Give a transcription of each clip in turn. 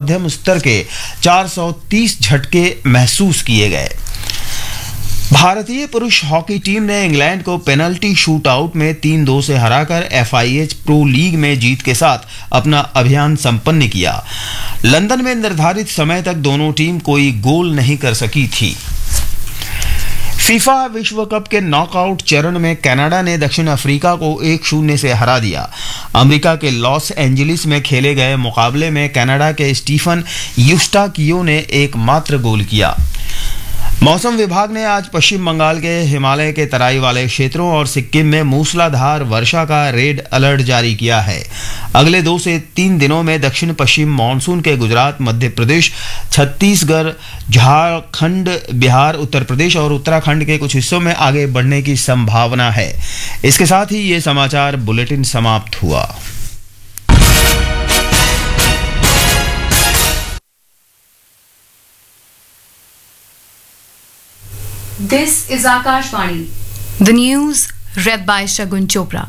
मध्यम स्तर के 430 झटके महसूस किए गए। भारतीय पुरुष हॉकी टीम ने इंग्लैंड को पेनल्टी शूटआउट में 3-2 से हराकर FIH प्रो लीग में जीत के साथ अपना अभियान संपन्न किया। लंदन में निर्धारित समय तक दोनों टीम कोई गोल नहीं कर सकी थी। फीफा विश्व कप के नॉकआउट चरण में कनाडा ने दक्षिण अफ्रीका को 1-0 से हरा दिया। अमेरिका के लॉस एंजलिस में खेले गए मुकाबले में कनाडा के स्टीफन यूस्टाकियो ने एकमात्र गोल किया। मौसम विभाग ने आज पश्चिम बंगाल के हिमालय के तराई वाले क्षेत्रों और सिक्किम में मूसलाधार वर्षा का रेड अलर्ट जारी किया है। अगले 2 से 3 दिनों में दक्षिण पश्चिम मानसून के गुजरात, मध्य प्रदेश, छत्तीसगढ़, झारखंड, बिहार, उत्तर प्रदेश और उत्तराखंड के कुछ हिस्सों में आगे बढ़ने की संभावना है। इसके साथ ही ये समाचार बुलेटिन समाप्त हुआ। This is Akashvani. The news read by Shagun Chopra.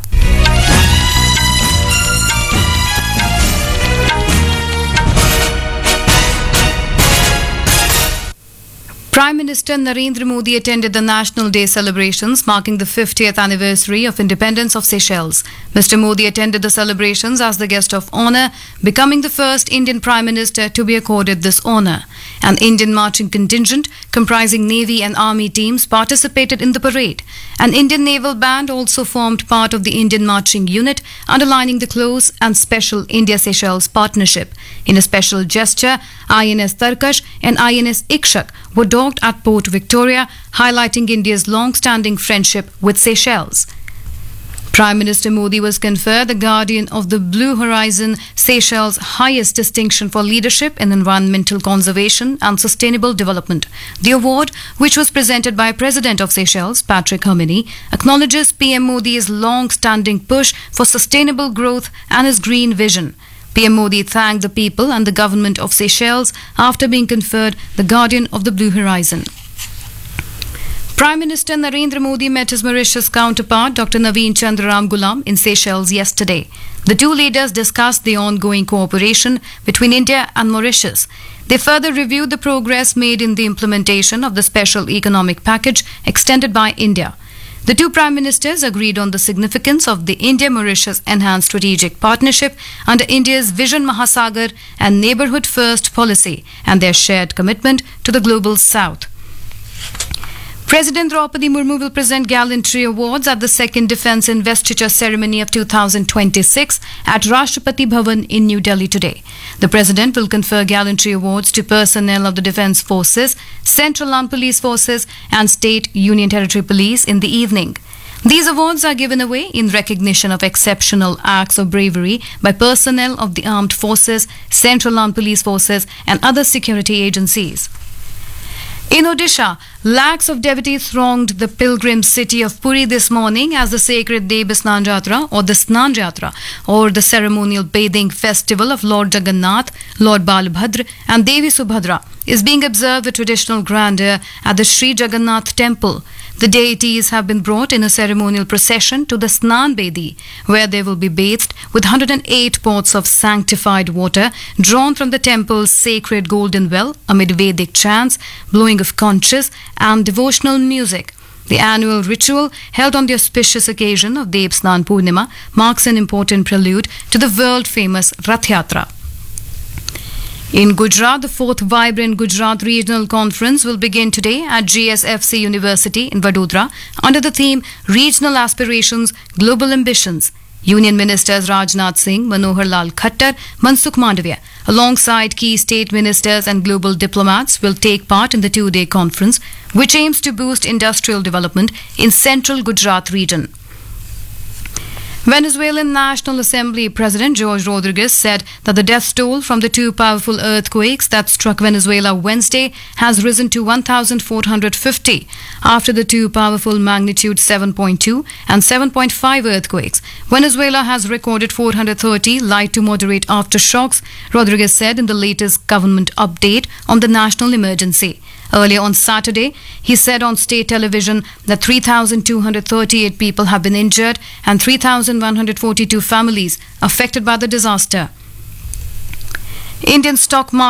Prime Minister Narendra Modi attended the National Day celebrations marking the 50th anniversary of independence of Seychelles. Mr. Modi attended the celebrations as the guest of honor, becoming the first Indian Prime Minister to be accorded this honor. An Indian marching contingent comprising Navy and Army teams participated in the parade. An Indian naval band also formed part of the Indian marching unit, underlining the close and special India-Seychelles partnership. In a special gesture, INS Tarkash and INS Ikshak were docked at Port Victoria, highlighting India's long-standing friendship with Seychelles. Prime Minister Modi was conferred the Guardian of the Blue Horizon, Seychelles' highest distinction for leadership in environmental conservation and sustainable development. The award, which was presented by President of Seychelles, Patrick Herminy, acknowledges PM Modi's long-standing push for sustainable growth and his green vision. PM Modi thanked the people and the government of Seychelles after being conferred the Guardian of the Blue Horizon. Prime Minister Narendra Modi met his Mauritius counterpart Dr. Naveen Chandraram Gulam in Seychelles yesterday. The two leaders discussed the ongoing cooperation between India and Mauritius. They further reviewed the progress made in the implementation of the special economic package extended by India. The two prime ministers agreed on the significance of the India-Mauritius enhanced strategic partnership under India's Vision Mahasagar and Neighbourhood First policy and their shared commitment to the global south. President Draupadi Murmu will present Gallantry Awards at the second Defence Investiture Ceremony of 2026 at Rashtrapati Bhavan in New Delhi today. The President will confer Gallantry Awards to personnel of the Defence Forces, Central Armed Police Forces and State Union Territory Police in the evening. These awards are given away in recognition of exceptional acts of bravery by personnel of the armed forces, Central Armed Police Forces and other security agencies. In Odisha, lakhs of devotees thronged the pilgrim city of Puri this morning as the sacred Devasnan Jatra or the Snan Jatra or the ceremonial bathing festival of Lord Jagannath, Lord Balabhadra and Devi Subhadra is being observed with traditional grandeur at the Sri Jagannath temple. The deities have been brought in a ceremonial procession to the Snan Bedi, where they will be bathed with 108 pots of sanctified water drawn from the temple's sacred golden well amid Vedic chants, blowing of conches and devotional music. The annual ritual, held on the auspicious occasion of Devasnan Purnima, marks an important prelude to the world-famous Rath Yatra. In Gujarat, the 4th Vibrant Gujarat Regional Conference will begin today at GSFC University in Vadodara under the theme Regional Aspirations, Global Ambitions. Union Ministers Rajnath Singh, Manohar Lal Khattar, Mansukh Mandavia, alongside key state ministers and global diplomats, will take part in the two-day conference, which aims to boost industrial development in central Gujarat region. Venezuelan National Assembly President Jorge Rodriguez said that the death toll from the two powerful earthquakes that struck Venezuela Wednesday has risen to 1,450 after the two powerful magnitude 7.2 and 7.5 earthquakes. Venezuela has recorded 430 light to moderate aftershocks, Rodriguez said in the latest government update on the national emergency. Earlier on Saturday, he said on state television that 3,238 people have been injured and 3,142 families affected by the disaster. Indian stock market